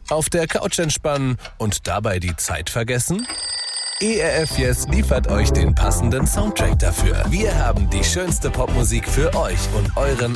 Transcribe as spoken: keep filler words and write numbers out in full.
Auf der Couch entspannen und dabei die Zeit vergessen? E R F Yes liefert euch den passenden Soundtrack dafür. Wir haben die schönste Popmusik für euch und euren